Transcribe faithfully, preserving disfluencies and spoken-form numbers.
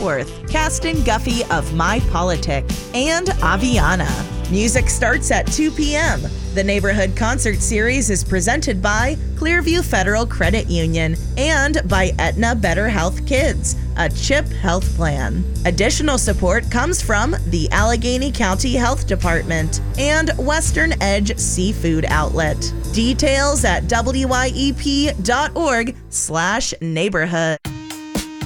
Chatsworth, Caston Guffey of My Politic, and Aviana. Music starts at two p.m. The Neighborhood Concert Series is presented by Clearview Federal Credit Union and by Aetna Better Health Kids, a CHIP health plan. Additional support comes from the Allegheny County Health Department and Western Edge Seafood Outlet. Details at W Y E P dot org slash neighborhood.